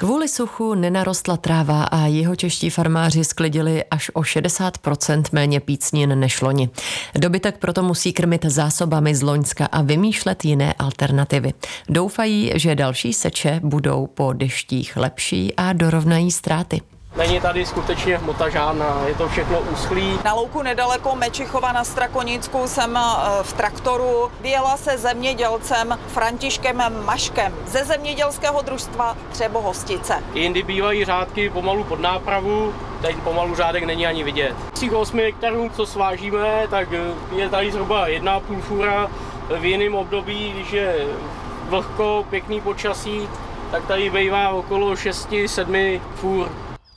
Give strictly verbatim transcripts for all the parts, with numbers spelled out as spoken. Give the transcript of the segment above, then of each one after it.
Kvůli suchu nenarostla tráva a jihočeští farmáři sklidili až o šedesát procent méně pícnin než loni. Dobytek proto musí krmit zásobami z loňska a vymýšlet jiné alternativy. Doufají, že další seče budou po deštích lepší a dorovnají ztráty. Není tady skutečně hmota žádná, je to všechno uschlý. Na louku nedaleko Mečichova na Strakonicku jsem v traktoru vyjela se zemědělcem Františkem Maškem ze zemědělského družstva Třebohostice. Jindy bývají řádky pomalu pod nápravu, teď pomalu řádek není ani vidět. Z těch osmi hektarů, co svážíme, tak je tady zhruba jedna a půl fůra. V jiném období, když je vlhko, pěkný počasí, tak tady bývá okolo šesti sedmi fůr.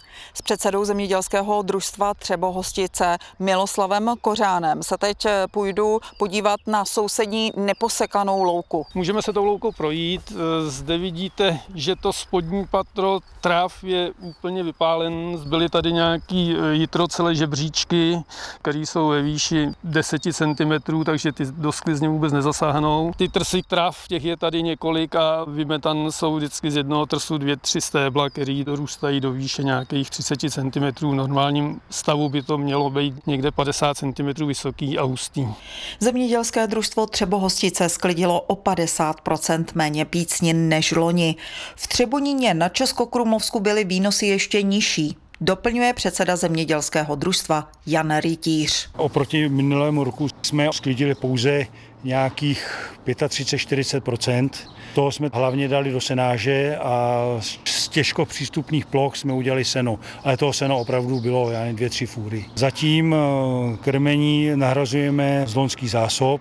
S předsedou zemědělského družstva Třebohostice Miloslavem Kořánem se teď půjdu podívat na sousední neposekanou louku. Můžeme se tou loukou projít. Zde vidíte, že to spodní patro tráv je úplně vypálen. Zbyly tady nějaký jitrocelé žebříčky, které jsou ve výši deset centimetrů, takže ty do sklizně vůbec nezasáhnou. Ty trsy tráv, těch je tady několik a vymetan jsou vždycky z jednoho trsu dvě, tři stébla, které dorůstají do výše nějakých třicet centimetrů. V normálním stavu by to mělo být někde padesát centimetrů vysoký a hustý. Zemědělské družstvo Třebohostice sklidilo o padesát procent méně pícnin než loni. V Třeboníně na Českokrumlovsku byly výnosy ještě nižší. Doplňuje předseda zemědělského družstva Jan Rytíř. Oproti minulému roku jsme sklidili pouze nějakých třicet pět čtyřicet procent. Toho jsme hlavně dali do senáže a z těžko přístupných ploch jsme udělali seno. Ale toho seno opravdu bylo jen dvě, tři fůry. Zatím krmení nahrazujeme z loňských zásob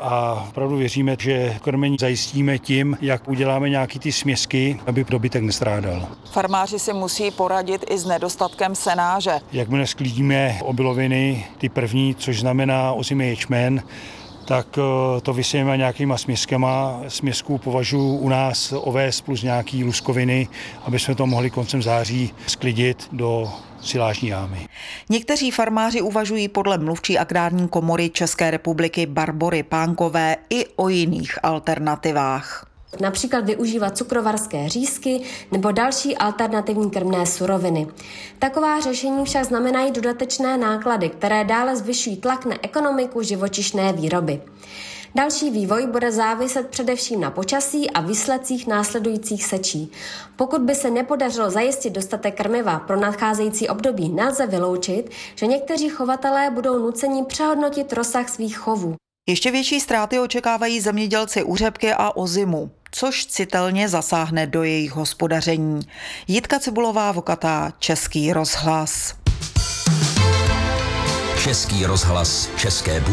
a opravdu věříme, že krmení zajistíme tím, jak uděláme nějaký ty směsky, aby dobytek nestrádal. Farmáři si musí poradit i s nedostatkem senáže. Jakmile sklidíme obiloviny, ty první, což znamená ozimý ječmen, tak to vysejeme nějakýma směskama. Směsku považuji u nás ovéz plus nějaký luskoviny, aby jsme to mohli koncem září sklidit do silážní jámy. Někteří farmáři uvažují podle mluvčí agrární komory České republiky Barbory Pánkové i o jiných alternativách. Například využívat cukrovarské řízky nebo další alternativní krmné suroviny. Taková řešení však znamenají dodatečné náklady, které dále zvyšují tlak na ekonomiku živočišné výroby. Další vývoj bude záviset především na počasí a výsledcích následujících sečí. Pokud by se nepodařilo zajistit dostatek krmiva pro nadcházející období, nelze vyloučit, že někteří chovatelé budou nuceni přehodnotit rozsah svých chovů. Ještě větší ztráty očekávají zemědělci u řepky a ozimu, což citelně zasáhne do jejich hospodaření. Jitka Cibulová Vokatá, Český rozhlas. Český rozhlas, České